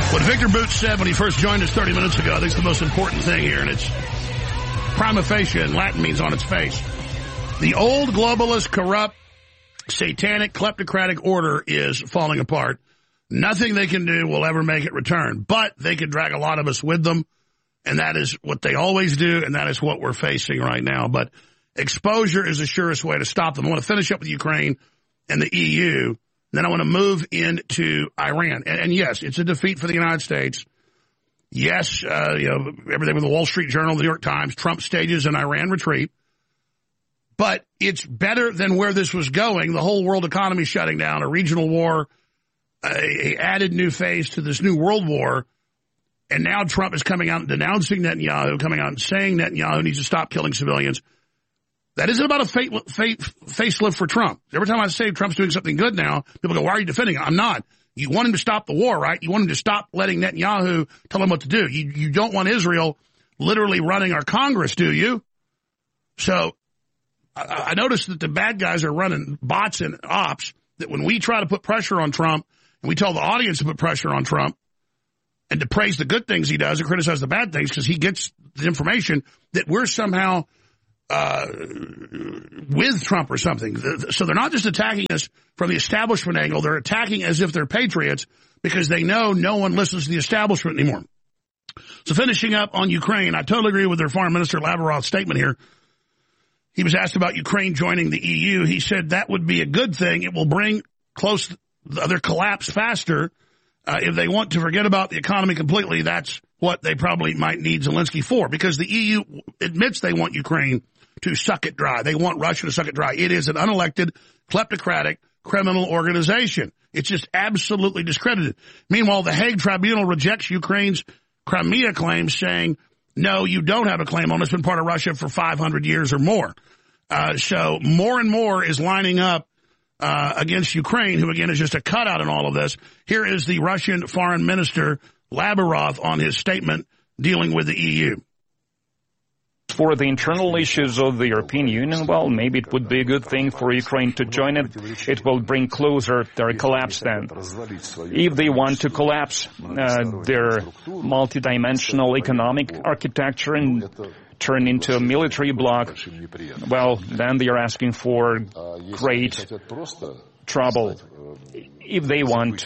What Victor Boots said when he first joined us 30 minutes ago, I think is the most important thing here, and it's prima facie in Latin means on its face. The old globalist, corrupt, satanic, kleptocratic order is falling apart. Nothing they can do will ever make it return, but they can drag a lot of us with them, and that is what they always do, and that is what we're facing right now. But exposure is the surest way to stop them. I want to finish up with Ukraine and the EU. Then I want to move into Iran. And yes, it's a defeat for the United States. Yes, everything with the Wall Street Journal, the New York Times, Trump stages an Iran retreat. But it's better than where this was going. The whole world economy shutting down, a regional war, a added new phase to this new world war. And now Trump is coming out and denouncing Netanyahu, coming out and saying Netanyahu needs to stop killing civilians. That isn't about a facelift for Trump. Every time I say Trump's doing something good now, people go, why are you defending him? I'm not. You want him to stop the war, right? You want him to stop letting Netanyahu tell him what to do. You don't want Israel literally running our Congress, do you? So I noticed that the bad guys are running bots and ops, that when we try to put pressure on Trump and we tell the audience to put pressure on Trump and to praise the good things he does and criticize the bad things because he gets the information, that we're somehow with Trump or something. So they're not just attacking us from the establishment angle. They're attacking as if they're patriots because they know no one listens to the establishment anymore. So finishing up on Ukraine, I totally agree with their Foreign Minister Lavrov's statement here. He was asked about Ukraine joining the EU. He said that would be a good thing. It will bring close their collapse faster. If they want to forget about the economy completely, that's what they probably might need Zelensky for, because the EU admits they want Ukraine to suck it dry. They want Russia to suck it dry. It is an unelected, kleptocratic, criminal organization. It's just absolutely discredited. Meanwhile, the Hague Tribunal rejects Ukraine's Crimea claims, saying, no, you don't have a claim on it. It's been part of Russia for 500 years or more. So more and more is lining up against Ukraine, who, again, is just a cutout in all of this. Here is the Russian Foreign Minister Lavrov on his statement dealing with the EU. For the internal issues of the European Union, well, maybe it would be a good thing for Ukraine to join it. It will bring closer their collapse then. If they want to collapse their multidimensional economic architecture and turn into a military bloc, well, then they are asking for great trouble. If they want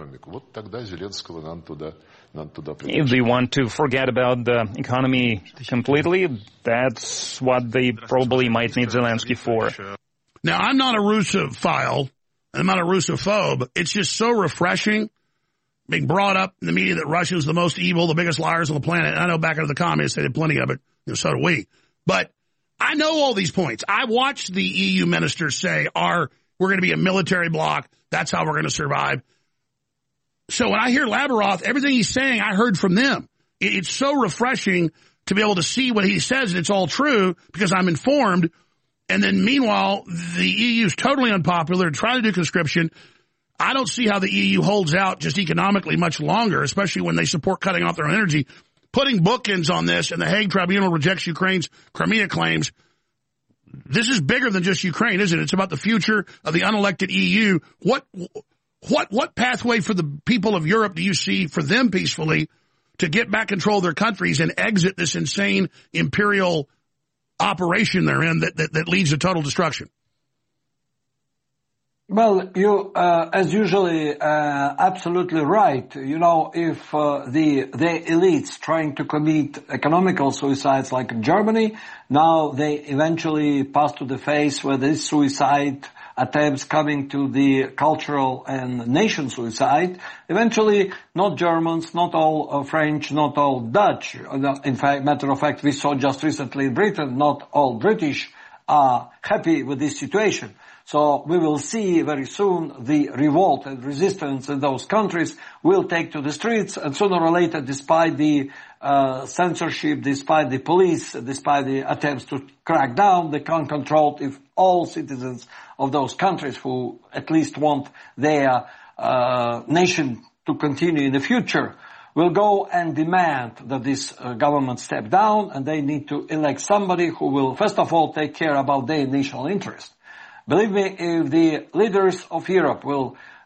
to forget about the economy completely, that's what they probably might need Zelensky for. Now, I'm not a Russophile, and I'm not a Russophobe. It's just so refreshing being brought up in the media that Russia's the most evil, the biggest liars on the planet. And I know back under the communists, they did plenty of it. So do we. But I know all these points. I watched the EU ministers say, we're going to be a military bloc. That's how we're going to survive. So when I hear Lavrov, everything he's saying, I heard from them. It's so refreshing to be able to see what he says, and it's all true because I'm informed. And then meanwhile, the EU is totally unpopular, trying to do conscription. I don't see how the EU holds out just economically much longer, especially when they support cutting off their own energy. Putting bookends on this, and the Hague Tribunal rejects Ukraine's Crimea claims. This is bigger than just Ukraine, isn't it? It's about the future of the unelected EU. What pathway for the people of Europe do you see for them peacefully to get back control of their countries and exit this insane imperial operation they're in that leads to total destruction? Well, you, as usually, absolutely right. You know, if the elites trying to commit economical suicides like in Germany, now they eventually pass to the phase where this suicide attempts coming to the cultural and nation suicide. Eventually, not Germans, not all French, not all Dutch. In fact, matter of fact, we saw just recently in Britain, not all British are happy with this situation. So we will see very soon the revolt and resistance in those countries will take to the streets, and sooner or later, despite the censorship, despite the police, despite the attempts to crack down, they can't control if all citizens of those countries who at least want their nation to continue in the future will go and demand that this government step down, and they need to elect somebody who will, first of all, take care about their national interest. Believe me, if the leaders of Europe will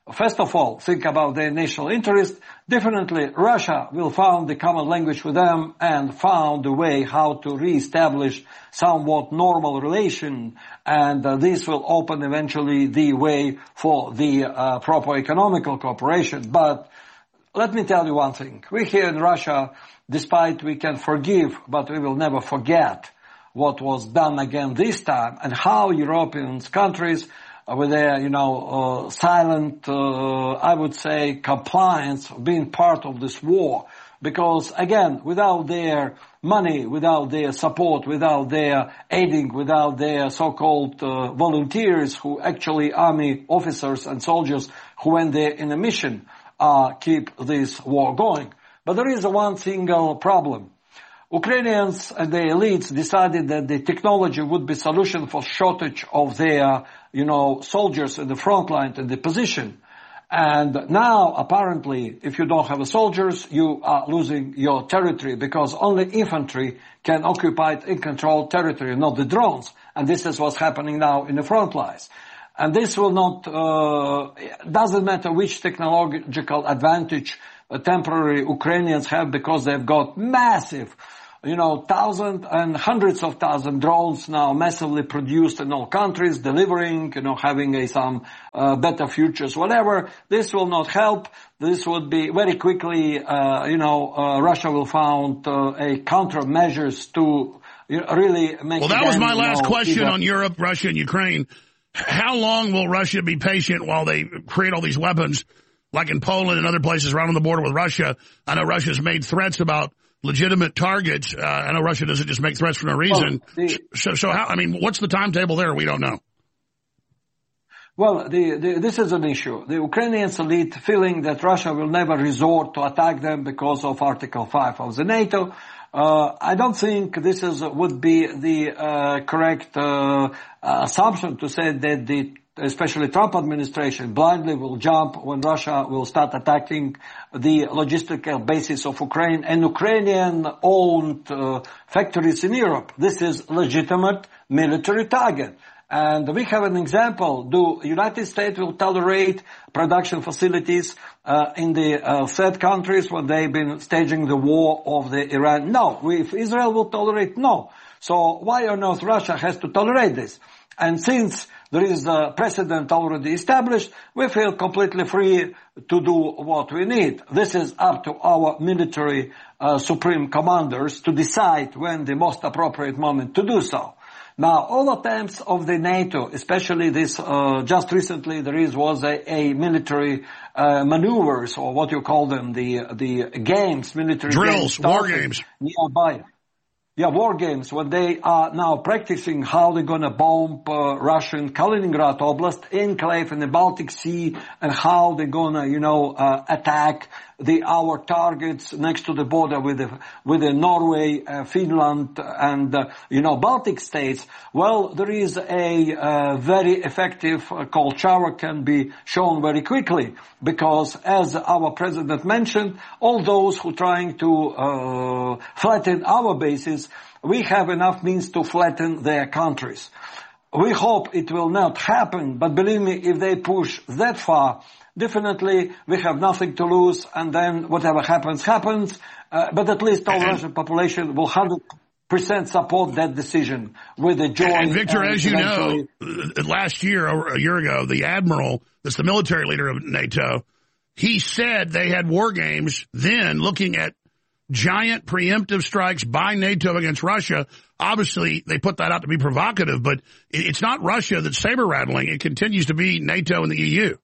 first of all, think about their national interest. Definitely, Russia will found the common language with them and found a way how to reestablish somewhat normal relation, and this will open eventually the way for the proper economical cooperation. But let me tell you one thing. We here in Russia, despite we can forgive, but we will never forget what was done again this time, and how European countries with their, silent, I would say, compliance, being part of this war. Because again, without their money, without their support, without their aiding, without their so-called volunteers, who actually army officers and soldiers who went there in a mission, keep this war going. But there is one single problem. Ukrainians and the elites decided that the technology would be solution for shortage of their, soldiers in the front line and the position. And now, apparently, if you don't have a soldiers, you are losing your territory, because only infantry can occupy and control territory, not the drones. And this is what's happening now in the front lines. And this will not, doesn't matter which technological advantage temporary Ukrainians have, because they've got massive, thousands and hundreds of thousands drones now massively produced in all countries, delivering, having some better futures, whatever. This will not help. This would be very quickly, Russia will found a countermeasures to really make. Well, that was my last question on Europe, Russia, and Ukraine. How long will Russia be patient while they create all these weapons, like in Poland and other places around on the border with Russia? I know Russia's made threats about legitimate targets. I know Russia doesn't just make threats for no reason. So how, what's the timetable there? We don't know. Well, this is an issue. The Ukrainian elite feeling that Russia will never resort to attack them because of Article 5 of the NATO. I don't think this would be the correct assumption to say that especially Trump administration blindly will jump when Russia will start attacking the logistical basis of Ukraine and Ukrainian-owned factories in Europe. This is legitimate military target. And we have an example. The United States will tolerate production facilities in the third countries when they've been staging the war of the Iran? No. If Israel will tolerate, no. So why on earth Russia has to tolerate this? And since there is a precedent already established, we feel completely free to do what we need. This is up to our military supreme commanders to decide when the most appropriate moment to do so. Now, all attempts of the NATO, especially this, just recently was a military maneuvers, or what you call them, the games, military drills, games, war games nearby. Yeah, war games, when they are now practicing how they're gonna bomb Russian Kaliningrad Oblast, enclave in the Baltic Sea, and how they're gonna, attack our targets next to the border with the Norway, Finland, and, Baltic states. Well, there is a very effective cold shower can be shown very quickly, because as our president mentioned, all those who trying to flatten our bases, we have enough means to flatten their countries. We hope it will not happen, but believe me, if they push that far, definitely we have nothing to lose, and then whatever happens, happens. But at least all Russian population will 100% support that decision with the joy. And Victor, as you know, last year or a year ago, the admiral, that's the military leader of NATO, he said they had war games then looking at giant preemptive strikes by NATO against Russia. Obviously, they put that out to be provocative, but it's not Russia that's saber-rattling. It continues to be NATO and the EU.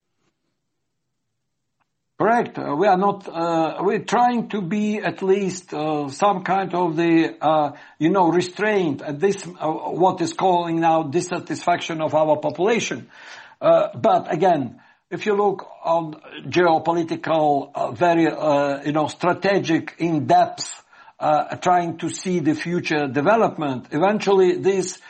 Correct. We are not, we're trying to be at least some kind of the, restraint at this, what is calling now dissatisfaction of our population. But again, if you look on geopolitical, very, strategic, in-depth, trying to see the future development, eventually this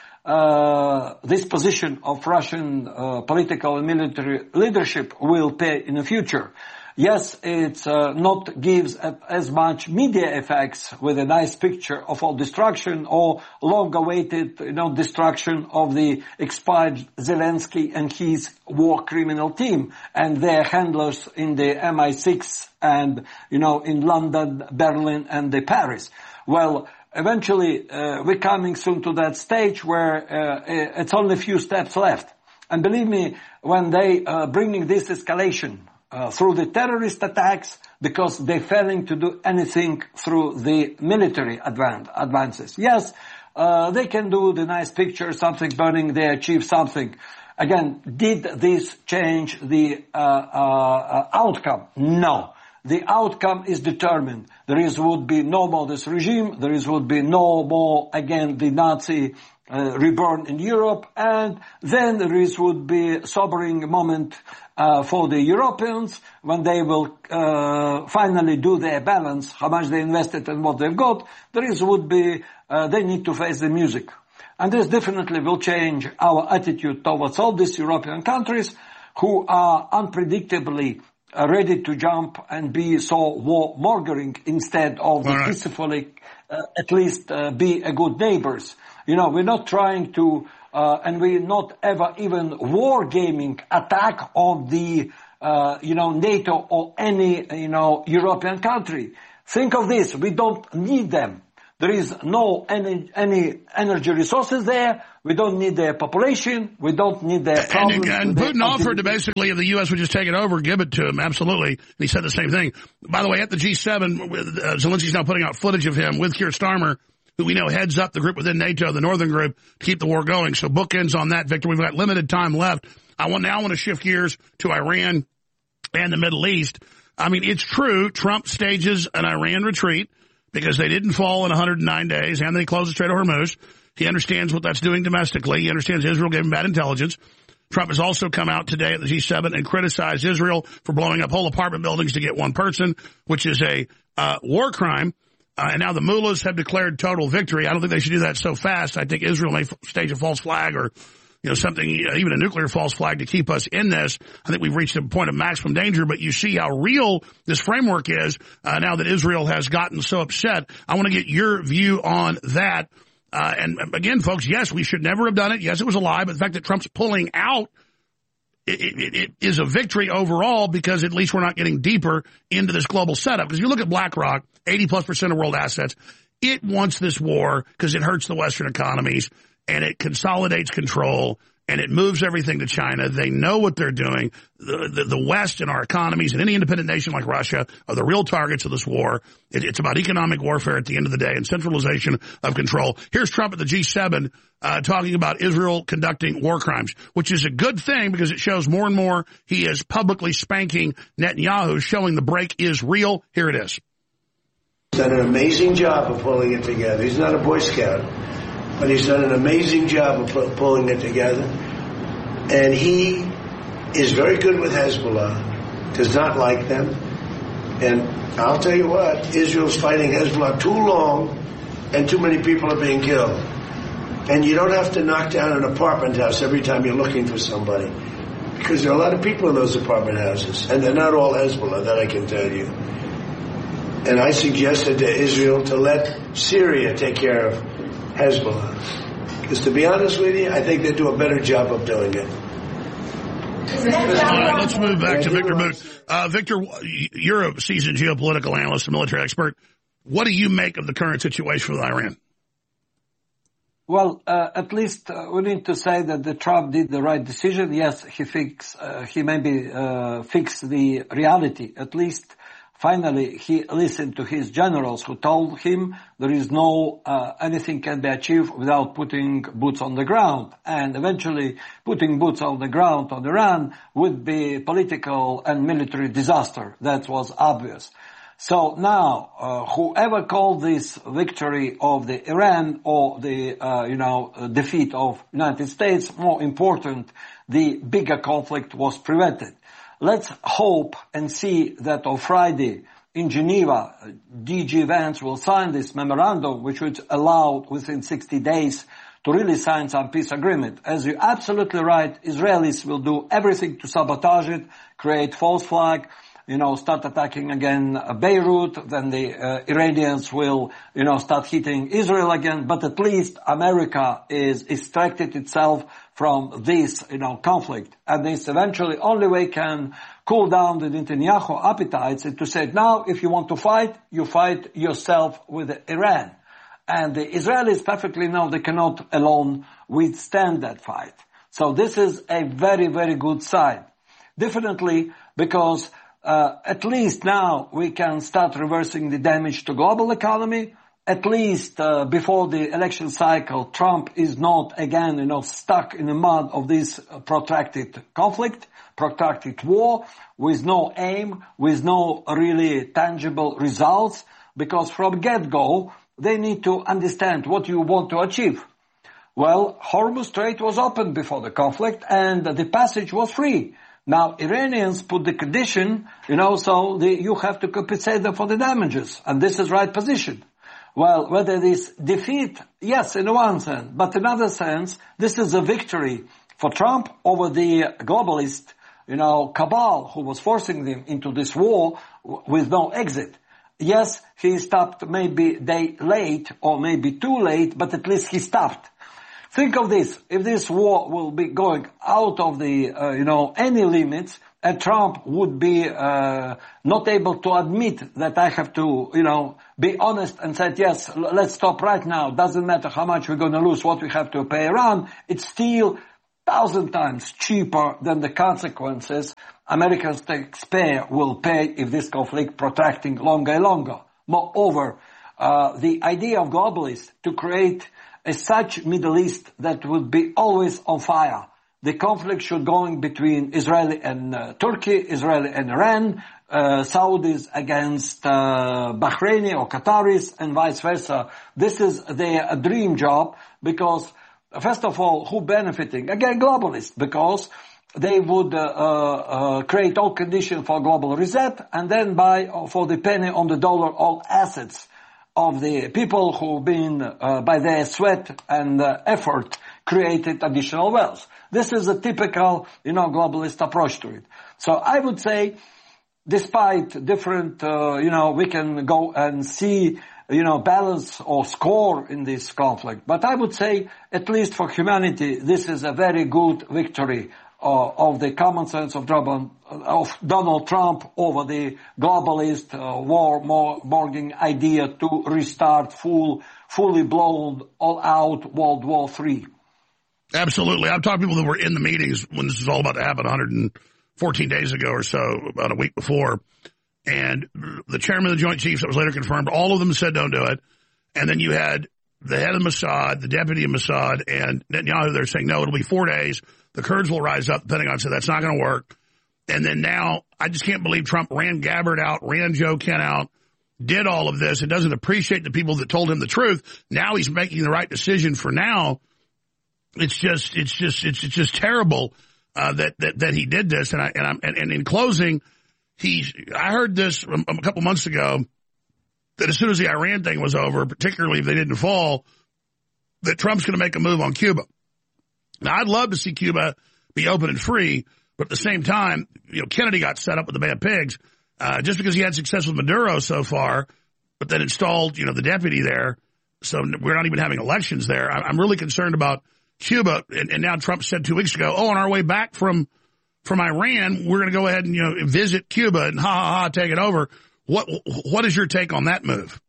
position of Russian political and military leadership will pay in the future. Yes, it's not gives as much media effects with a nice picture of all destruction or long-awaited, destruction of the expired Zelensky and his war criminal team and their handlers in the MI6 and, in London, Berlin and Paris. Well, eventually, we're coming soon to that stage where it's only a few steps left. And believe me, when they bringing this escalation through the terrorist attacks, because they're failing to do anything through the military advances. Yes, they can do the nice picture, something burning, they achieve something. Again, did this change the outcome? No. The outcome is determined. Would be no more this regime, would be no more, again, the Nazi reborn in Europe, and then would be a sobering moment for the Europeans when they will finally do their balance, how much they invested and what they've got. Would be they need to face the music. And this definitely will change our attitude towards all these European countries who are unpredictably ready to jump and be so war-mongering instead of peacefully at least be a good neighbors. We're not trying to and we're not ever even wargaming attack on the NATO or any European country. Think of this: we don't need them. There is no any energy resources there. We don't need their population. We don't need their problems. And Putin offered to basically, if the U.S. would just take it over, give it to him. Absolutely. And he said the same thing. By the way, at the G7, Zelensky's now putting out footage of him with Keir Starmer, who we know heads up the group within NATO, the Northern Group, to keep the war going. So bookends on that, Victor. We've got limited time left. I want to shift gears to Iran and the Middle East. I mean, it's true. Trump stages an Iran retreat because they didn't fall in 109 days, and they closed the Strait of Hormuz. He understands what that's doing domestically. He understands Israel gave him bad intelligence. Trump has also come out today at the G7 and criticized Israel for blowing up whole apartment buildings to get one person, which is a war crime. And now the mullahs have declared total victory. I don't think they should do that so fast. I think Israel may stage a false flag or, something, even a nuclear false flag to keep us in this. I think we've reached a point of maximum danger, but you see how real this framework is now that Israel has gotten so upset. I want to get your view on that. And again, folks, yes, we should never have done it. Yes, it was a lie, but the fact that Trump's pulling out, it is a victory overall because at least we're not getting deeper into this global setup. Because if you look at BlackRock, 80+% of world assets, it wants this war because it hurts the Western economies and it consolidates control and it moves everything to China. They know what they're doing. The West and our economies and any independent nation like Russia are the real targets of this war. It's about economic warfare at the end of the day and centralization of control. Here's Trump at the G7 talking about Israel conducting war crimes, which is a good thing because it shows more and more he is publicly spanking Netanyahu, showing the break is real. Here it is. He's done an amazing job of pulling it together. He's not a Boy Scout, but he's done an amazing job of pulling it together. And he is very good with Hezbollah, does not like them. And I'll tell you what, Israel's fighting Hezbollah too long and too many people are being killed. And you don't have to knock down an apartment house every time you're looking for somebody, because there are a lot of people in those apartment houses, and they're not all Hezbollah, that I can tell you. And I suggested to Israel to let Syria take care of Hezbollah. Because to be honest with you, I think they do a better job of doing it. All right, let's move back to Victor Booth. Victor, you're a seasoned geopolitical analyst, a military expert. What do you make of the current situation with Iran? Well, at least we need to say that the Trump did the right decision. Yes, he maybe fixed the reality. At least finally he listened to his generals who told him there is no anything can be achieved without putting boots on the ground. And eventually putting boots on the ground on Iran would be political and military disaster. That was obvious. So now, whoever called this victory of the Iran or the, defeat of United States, more important, the bigger conflict was prevented. Let's hope and see that on Friday in Geneva, DG Vance will sign this memorandum, which would allow within 60 days to really sign some peace agreement. As you're absolutely right, Israelis will do everything to sabotage it, create false flag, start attacking again Beirut, then the Iranians will, start hitting Israel again, but at least America is extracted itself from this, conflict. And this eventually only way can cool down the Netanyahu appetites is to say, now if you want to fight, you fight yourself with Iran. And the Israelis perfectly know they cannot alone withstand that fight. So this is a very, very good sign. Definitely because at least now we can start reversing the damage to global economy. At least before the election cycle, Trump is not again, stuck in the mud of this protracted conflict, protracted war, with no aim, with no really tangible results, because from get-go, they need to understand what you want to achieve. Well, Hormuz Strait was open before the conflict, and the passage was free. Now, Iranians put the condition, so you have to compensate them for the damages, and this is right position. Well, whether this defeat, yes, in one sense, but in another sense, this is a victory for Trump over the globalist, cabal who was forcing them into this war with no exit. Yes, he stopped maybe day late or maybe too late, but at least he stopped. Think of this. If this war will be going out of the, any limits, and Trump would be not able to admit that I have to, be honest and said, yes, let's stop right now. Doesn't matter how much we're going to lose, what we have to pay Iran. It's still 1,000 times cheaper than the consequences American taxpayer will pay if this conflict protracting longer and longer. Moreover, the idea of globalists to create such Middle East that would be always on fire. The conflict should go in between Israel and Turkey, Israel and Iran, Saudis against Bahraini or Qataris, and vice versa. This is their dream job because, first of all, who benefiting? Again, globalists, because they would create all conditions for global reset and then buy for the penny on the dollar all assets of the people who've been, by their sweat and effort, created additional wealth. This is a typical, globalist approach to it. So I would say, despite different, we can go and see, balance or score in this conflict. But I would say, at least for humanity, this is a very good victory of the common sense of Donald Trump over the globalist warmongering idea to restart fully blown, all-out World War III. Absolutely. I've talked to people that were in the meetings when this was all about to happen 114 days ago or so, about a week before. And the chairman of the Joint Chiefs, that was later confirmed, all of them said don't do it. And then you had the head of Mossad, the deputy of Mossad, and Netanyahu, they're saying, no, it'll be 4 days. The Kurds will rise up. The Pentagon said that's not going to work. And then now, I just can't believe Trump ran Gabbard out, ran Joe Kent out, did all of this, and doesn't appreciate the people that told him the truth. Now he's making the right decision for now. It's just terrible that he did this. And in closing, I heard this a couple months ago that as soon as the Iran thing was over, particularly if they didn't fall, that Trump's going to make a move on Cuba. Now, I'd love to see Cuba be open and free, but at the same time, Kennedy got set up with the bad pigs, just because he had success with Maduro so far, but then installed, the deputy there. So we're not even having elections there. I'm really concerned about Cuba. And now Trump said 2 weeks ago, on our way back from Iran, we're going to go ahead and visit Cuba and take it over. What is your take on that move?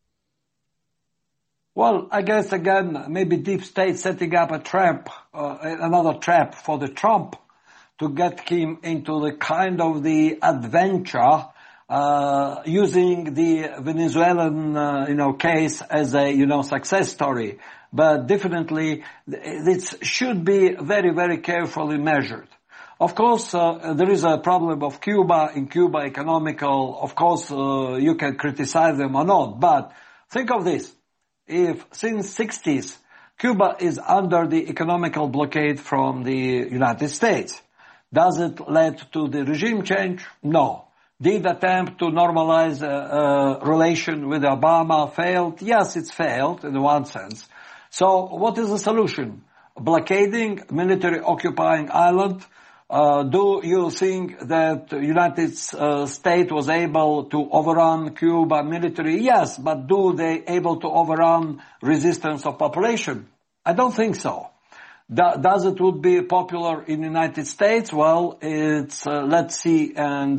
Well, I guess, again, maybe deep state setting up a trap, another trap for the Trump to get him into the kind of the adventure, using the Venezuelan, case as a, success story. But definitely, this should be very, very carefully measured. Of course, there is a problem of Cuba, economical. Of course, you can criticize them or not. But think of this. If since 60s, Cuba is under the economical blockade from the United States, does it lead to the regime change? No. Did attempt to normalize relation with Obama failed? Yes, it's failed in one sense. So what is the solution? Blockading, military occupying island, Do you think that the United States was able to overrun Cuba military? Yes, but do they able to overrun resistance of population? I don't think so. Does it would be popular in the United States? Well, it's, let's see and,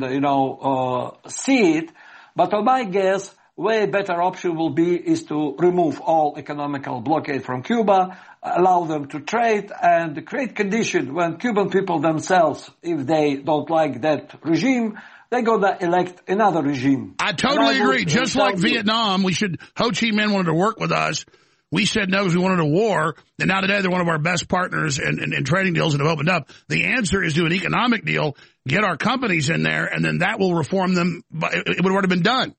see it. But on my guess, way better option will be is to remove all economical blockade from Cuba, allow them to trade and create conditions when Cuban people themselves, if they don't like that regime, they're going to elect another regime. I totally agree. Just like Vietnam, Ho Chi Minh wanted to work with us. We said no because we wanted a war, and now today they're one of our best partners in trading deals that have opened up. The answer is do an economic deal, get our companies in there, and then that will reform them. It would have already been done.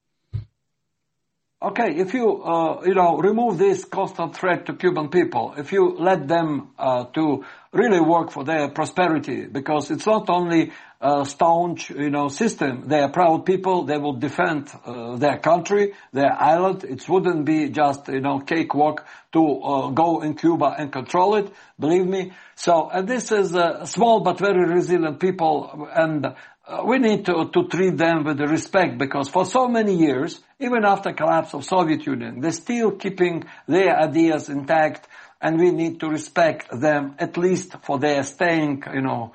Okay, if you, remove this constant threat to Cuban people, if you let them to really work for their prosperity, because it's not only a staunch, system. They are proud people. They will defend their country, their island. It wouldn't be just, cakewalk to go in Cuba and control it. Believe me. So, and this is small but very resilient people, and we need to treat them with respect, because for so many years, even after collapse of Soviet Union, they're still keeping their ideas intact, and we need to respect them at least for their staying,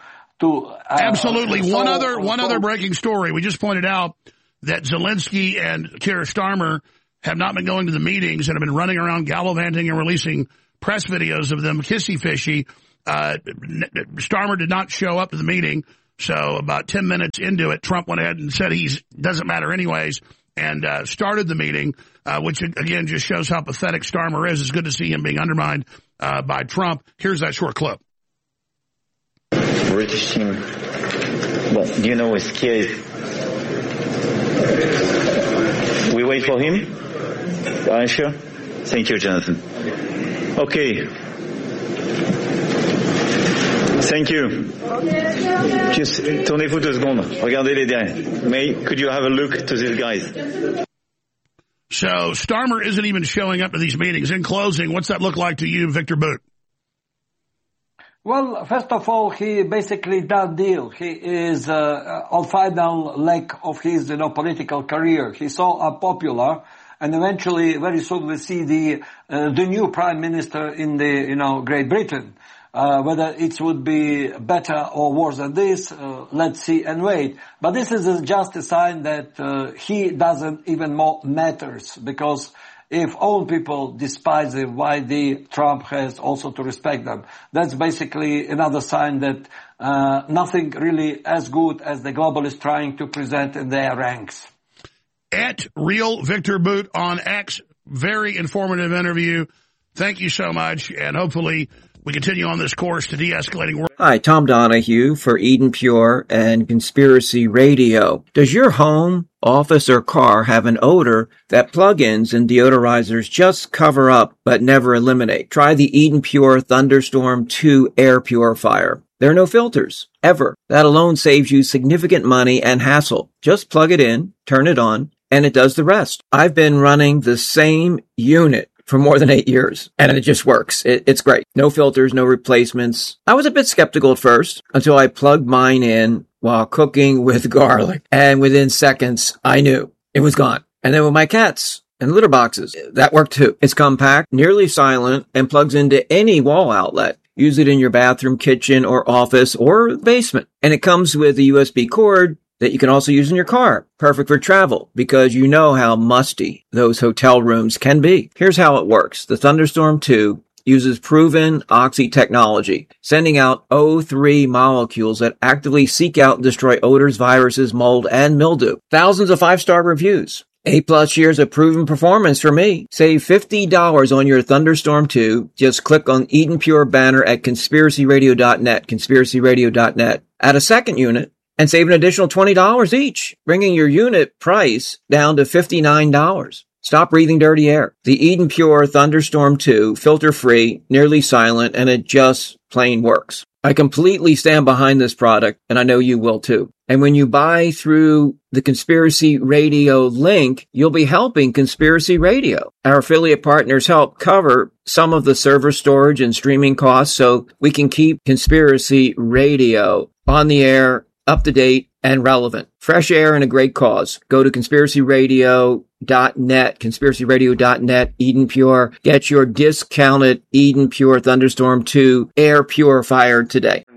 Absolutely. One other breaking story. We just pointed out that Zelensky and Keir Starmer have not been going to the meetings and have been running around gallivanting and releasing press videos of them kissy-fishy. Starmer did not show up to the meeting. So about 10 minutes into it, Trump went ahead and said doesn't matter anyways, and started the meeting, which again just shows how pathetic Starmer is. It's good to see him being undermined by Trump. Here's that short clip. British team. Well, do you know where Keir is? We wait for him? Are you sure? Thank you, Jonathan. Okay. Thank you. Just tournez-vous 2 secondes. Regardez les derrière. Could you have a look to these guys? So Starmer isn't even showing up to these meetings. In closing, what's that look like to you, Victor Bout? Well, first of all, he basically done deal. He is on final leg of his, political career. He's so unpopular, and eventually, very soon, we see the new prime minister in the, Great Britain. Whether it would be better or worse than this, let's see and wait. But this is just a sign that he doesn't even more matters, because if own people despise him, why the Trump has also to respect them? That's basically another sign that nothing really as good as the globalists trying to present in their ranks. At Real Victor Bout on X, very informative interview. Thank you so much, and hopefully we continue on this course to de-escalating world. Hi, Tom Donahue for Eden Pure and Conspiracy Radio. Does your home, office, or car have an odor that plug-ins and deodorizers just cover up but never eliminate? Try the Eden Pure Thunderstorm 2 air purifier. There are no filters, ever. That alone saves you significant money and hassle. Just plug it in, turn it on, and it does the rest. I've been running the same unit for more than 8 years, and it just works. It's great. No filters, no replacements. I was a bit skeptical at first until I plugged mine in while cooking with garlic, and within seconds, I knew it was gone. And then with my cats and litter boxes, that worked too. It's compact, nearly silent, and plugs into any wall outlet. Use it in your bathroom, kitchen, or office, or basement. And it comes with a USB cord that you can also use in your car. Perfect for travel, because you know how musty those hotel rooms can be. Here's how it works. The Thunderstorm 2 uses proven oxy technology, sending out O3 molecules that actively seek out and destroy odors, viruses, mold, and mildew. Thousands of 5-star reviews. 8+ years of proven performance for me. Save $50 on your Thunderstorm 2. Just click on Eden Pure banner at conspiracyradio.net, conspiracyradio.net. Add a second unit and save an additional $20 each, bringing your unit price down to $59. Stop breathing dirty air. The Eden Pure Thunderstorm 2, filter-free, nearly silent, and it just plain works. I completely stand behind this product, and I know you will too. And when you buy through the Conspiracy Radio link, you'll be helping Conspiracy Radio. Our affiliate partners help cover some of the server storage and streaming costs so we can keep Conspiracy Radio on the air, up to date, and relevant. Fresh air and a great cause. Go to conspiracyradio.net, conspiracyradio.net, Eden Pure. Get your discounted Eden Pure Thunderstorm 2 air purifier today.